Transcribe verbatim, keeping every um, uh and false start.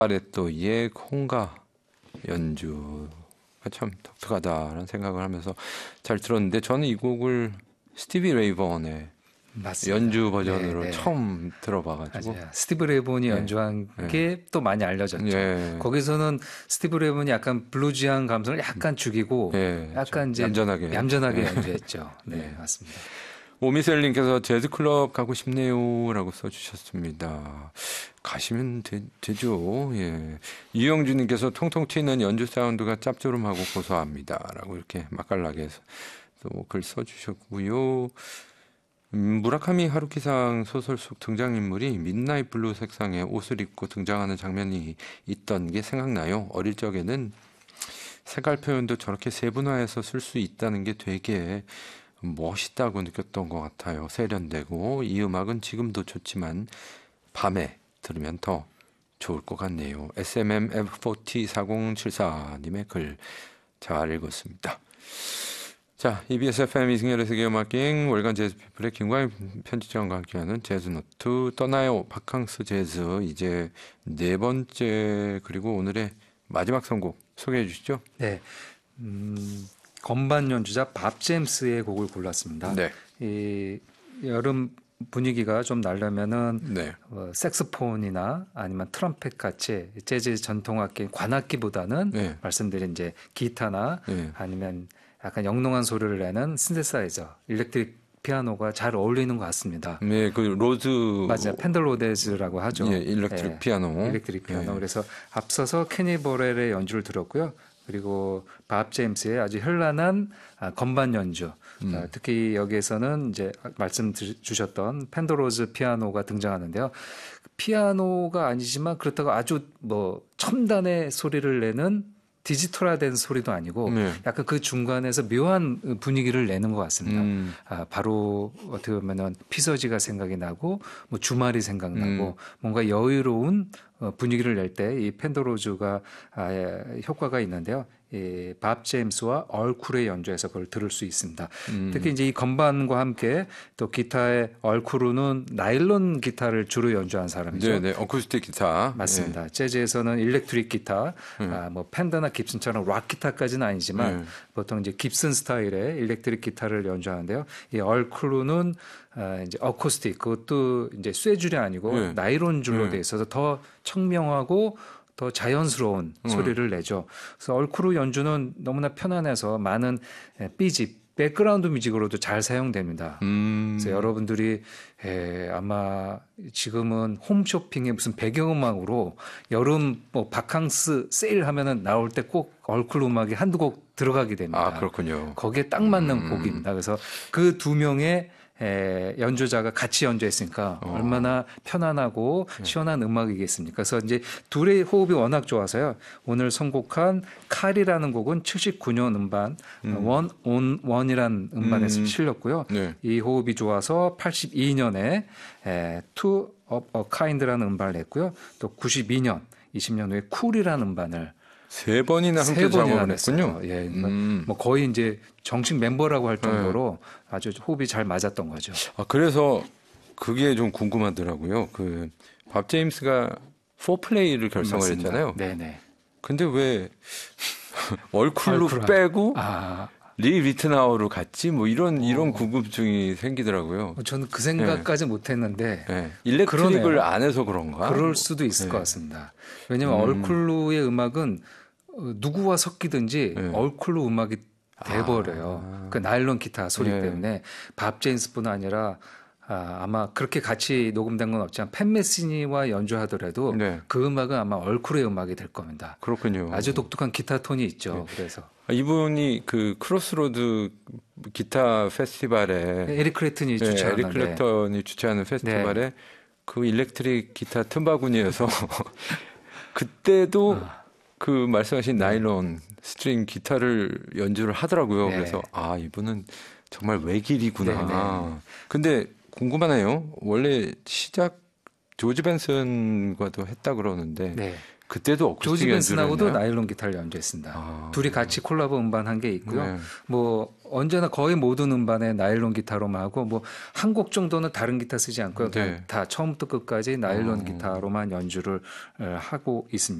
바레토의 콩가 연주가 참 독특하다라는 생각을 하면서 잘 들었는데 저는 이 곡을 스티비 레이번의 맞습니다. 연주 버전으로 네, 네. 처음 들어봐가지고 맞아요. 스티브 레이본이 네. 연주한 네. 게 또 많이 알려졌죠. 네. 거기서는 스티브 레이본이 약간 블루지한 감성을 약간 죽이고 네. 약간 이제 얌전하게, 얌전하게 네. 연주했죠. 네, 네. 맞습니다. 오미셀님께서 재즈클럽 가고 싶네요라고 써주셨습니다. 가시면 되, 되죠. 예. 이영주님께서 통통 튀는 연주 사운드가 짭조름하고 고소합니다라고 이렇게 맛깔나게 또 글 써주셨고요. 음, 무라카미 하루키상 소설 속 등장인물이 midnight 블루 색상의 옷을 입고 등장하는 장면이 있던 게 생각나요. 어릴 적에는 색깔 표현도 저렇게 세분화해서 쓸 수 있다는 게 되게 멋있다고 느꼈던 것 같아요. 세련되고 이 음악은 지금도 좋지만 밤에 들으면 더 좋을 것 같네요. 에스엠엠에프 사공칠사님의 글 잘 읽었습니다. 자, 이비에스 에프엠 이승열의 세계음악여행 월간 재즈피플의 김광일 편집장과 함께하는 재즈노트 떠나요 바캉스 재즈 이제 네 번째 그리고 오늘의 마지막 선곡 소개해 주시죠. 네, 음, 건반 연주자 밥 제임스의 곡을 골랐습니다. 네. 이 여름 분위기가 좀 나려면은 네. 어, 색소폰이나 아니면 트럼펫 같이 재즈 전통악기 관악기보다는 네. 말씀드린 이제 기타나 네. 아니면 약간 영롱한 소리를 내는 신세사이저, 일렉트릭 피아노가 잘 어울리는 것 같습니다. 네, 그 로즈 맞아요, 펜들 로데즈라고 하죠. 예, 일렉트릭 네, 피아노. 일렉트릭 피아노. 네. 그래서 앞서서 케니 버렐의 연주를 들었고요. 그리고 밥 제임스의 아주 현란한 건반 연주. 음. 특히 여기에서는 이제 말씀 주셨던 펜더로즈 피아노가 등장하는데요. 피아노가 아니지만 그렇다고 아주 뭐 첨단의 소리를 내는 디지털화된 소리도 아니고 네. 약간 그 중간에서 묘한 분위기를 내는 것 같습니다. 음. 아, 바로 어떻게 보면은 피서지가 생각이 나고 뭐 주말이 생각나고 음. 뭔가 여유로운 분위기를 낼 때 이 펜더로즈가 아, 효과가 있는데요. 이 밥 제임스와 얼쿨의 연주에서 그걸 들을 수 있습니다. 음. 특히 이제 이 건반과 함께 또 기타의 얼쿨은 나일론 기타를 주로 연주한 사람이죠. 네, 네, 어쿠스틱 기타. 맞습니다. 네. 재즈에서는 일렉트릭 기타, 네. 아, 뭐 펜더나 깁슨처럼 락 기타까지는 아니지만 네. 보통 이제 깁슨 스타일의 일렉트릭 기타를 연주하는데요. 이 얼쿨은 아, 이제 어쿠스틱 그것도 이제 쇠줄이 아니고 네. 나일론 줄로 네. 돼 있어서 더 청명하고 더 자연스러운 음. 소리를 내죠. 그래서 얼쿠르 연주는 너무나 편안해서 많은 삐집, 백그라운드 뮤직으로도 잘 사용됩니다. 음. 그래서 여러분들이 에, 아마 지금은 홈쇼핑에 무슨 배경음악으로 여름 뭐 바캉스 세일 하면은 나올 때 꼭 얼쿨 음악이 한두 곡 들어가게 됩니다. 아, 그렇군요. 거기에 딱 맞는 음. 곡입니다. 그래서 그 두 명의 에, 연주자가 같이 연주했으니까 어. 얼마나 편안하고 시원한 음악이겠습니까? 그래서 이제 둘의 호흡이 워낙 좋아서요. 오늘 선곡한 칼이라는 곡은 칠십구 년 음반 음. 원, 온, 원이라는 음반에서 음. 실렸고요. 네. 이 호흡이 좋아서 팔십이 년에 에, To of a Kind라는 음반을 냈고요. 또 구십이 년, 이십 년 후에 쿨이라는 음반을 세 번이나 함께 작업을 했군요. 예, 음. 뭐 거의 이제 정식 멤버라고 할 정도로 네. 아주 호흡이 잘 맞았던 거죠. 아, 그래서 그게 좀 궁금하더라고요. 그 밥 제임스가 포플레이를 결성을 맞습니다. 했잖아요. 네네. 근데 왜 얼쿨로 빼고 아. 리 리트나우로 갔지? 뭐 이런 어. 이런 궁금증이 생기더라고요. 저는 그 생각까지 네. 못했는데 네. 일렉트릭을 그러네요. 안 해서 그런가? 그럴 수도 있을 네. 것 같습니다. 왜냐하면 음. 얼쿨로의 음악은 누구와 섞이든지 네. 얼쿨로 음악이 돼버려요. 아. 그 나일론 기타 소리 네. 때문에 밥 제임스뿐 아니라 아, 아마 그렇게 같이 녹음된 건 없지만 팬 메시니와 연주하더라도 네. 그 음악은 아마 얼쿨의 음악이 될 겁니다. 그렇군요. 아주 독특한 기타 톤이 있죠. 네. 그래서 이분이 그 크로스로드 기타 페스티벌에 네, 에릭 클랩턴이 네, 주최하는 에릭 클랩턴이 주최하는 페스티벌에 네. 그 일렉트릭 기타 틈바구니에서 그때도 아. 그 말씀하신 네. 나일론 스트링 기타를 연주를 하더라고요. 네. 그래서 아 이분은 정말 외길이구나. 네, 네. 근데 궁금하네요. 원래 시작 조지 벤슨과도 했다 그러는데 네. 그때도 어쿠스틱 조지 연주를 벤슨하고도 했나요? 나일론 기타를 연주했습니다. 아, 둘이 같이 콜라보 음반한 게 있고요. 네. 뭐 언제나 거의 모든 음반에 나일론 기타로만 하고 뭐 한 곡 정도는 다른 기타 쓰지 않고요. 그냥 네. 다 처음부터 끝까지 나일론 어. 기타로만 연주를 어, 하고 있습니다.